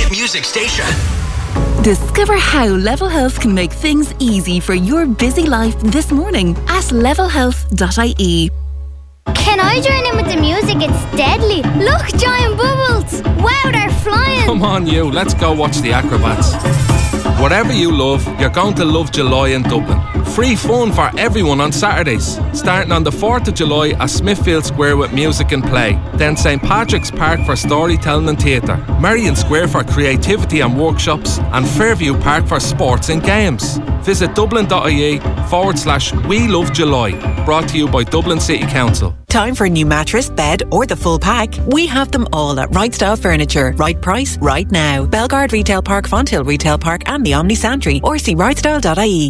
hit music station. Discover how Level Health can make things easy for your busy life this morning at levelhealth.ie. Can I join in with the music? It's deadly. Look, giant bubbles. Wow, they're flying. Come on, you. Let's go watch the acrobats. Whatever you love, you're going to love July in Dublin. Free fun for everyone on Saturdays. Starting on the 4th of July at Smithfield Square with music and play. Then St Patrick's Park for storytelling and theatre. Merrion Square for creativity and workshops. And Fairview Park for sports and games. Visit dublin.ie/We Love July. Brought to you by Dublin City Council. Time for a new mattress, bed or the full pack? We have them all at Right Style Furniture. Right price, right now. Belgard Retail Park, Fonthill Retail Park and the Omni Santry. Or see rightstyle.ie.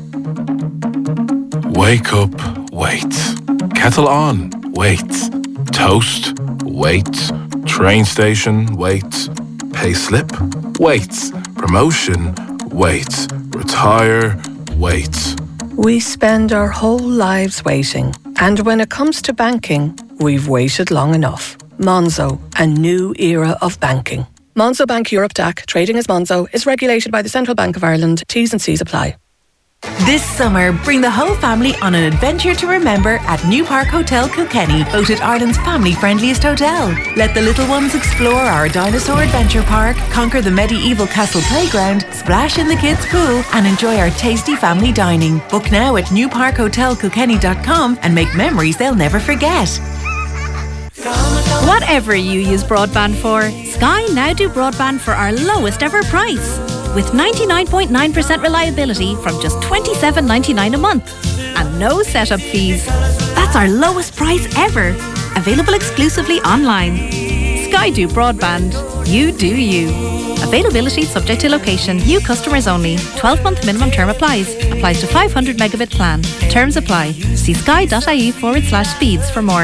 Wake up, wait. Kettle on, wait. Toast, wait. Train station, wait. Pay slip, wait. Promotion, wait. Retire, wait. We spend our whole lives waiting. And when it comes to banking, we've waited long enough. Monzo, a new era of banking. Monzo Bank Europe DAC, trading as Monzo, is regulated by the Central Bank of Ireland. T's and C's apply. This summer, bring the whole family on an adventure to remember at New Park Hotel Kilkenny, voted Ireland's family-friendliest hotel. Let the little ones explore our dinosaur adventure park, conquer the medieval castle playground, splash in the kids' pool and enjoy our tasty family dining. Book now at newparkhotelkilkenny.com and make memories they'll never forget. Whatever you use broadband for, Sky now do broadband for our lowest ever price. With 99.9% reliability from just $27.99 a month. And no setup fees. That's our lowest price ever. Available exclusively online. Sky do broadband. You do you. Availability subject to location. New customers only. 12-month minimum term applies. Applies to 500 megabit plan. Terms apply. See sky.ie/speeds for more.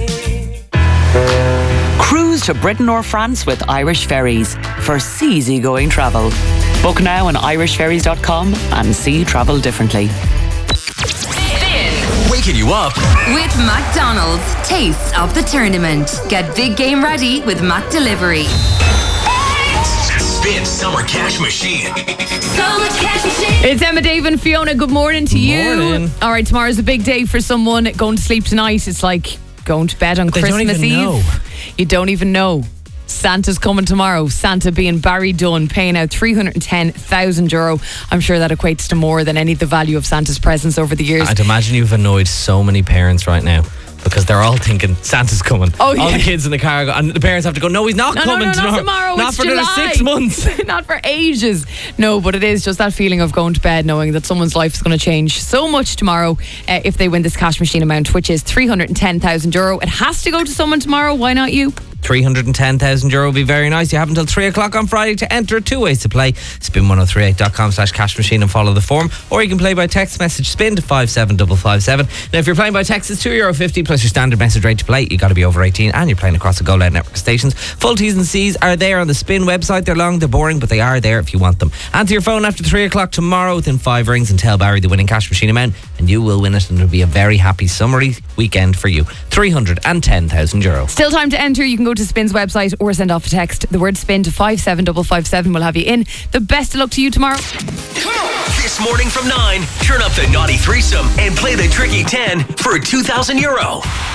Cruise to Britain or France with Irish Ferries for easy-going travel. Book now on irishferries.com and see travel differently. Waking you up with McDonald's. Taste of the tournament. Get big game ready with Mac Delivery. Spin Summer Cash Machine. Summer Cash Machine. It's Emma, Dave and Fiona. Good morning to you. Morning. All right, tomorrow's a big day for someone. Going to sleep tonight, it's like going to bed on Christmas Eve. Know. You don't even know. Santa's coming tomorrow. Santa being Barry Dunn, paying out €310,000. I'm sure that equates to more than any of the value of Santa's presents over the years. I'd imagine you've annoyed so many parents right now because they're all thinking Santa's coming. Oh, yeah. All the kids in the car go, and the parents have to go, no, he's not coming tomorrow. Not tomorrow. Not It's for July. another 6 months. Not for ages. No, but it is just that feeling of going to bed knowing that someone's life is going to change so much tomorrow if they win this cash machine amount, which is €310,000. It has to go to someone tomorrow. Why not you? €310,000 would be very nice. You have until 3 o'clock on Friday to enter. 2 ways to play. Spin1038.com/cash machine and follow the form. Or you can play by text message spin to 57557. Now, if you're playing by text, it's €2.50 plus your standard message rate to play. You got to be over 18 and you're playing across the Go Loud network stations. Full T's and C's are there on the Spin website. They're long, they're boring, but they are there if you want them. Answer your phone after 3 o'clock tomorrow within 5 rings and tell Barry the winning cash machine amount, and you will win it, and it'll be a very happy summery weekend for you. €310,000. Still time to enter. You can go to Spin's website or send off a text. The word Spin to 57557 will have you in. The best of luck to you tomorrow. This morning from 9, turn up the Naughty Threesome and play the Tricky 10 for €2,000.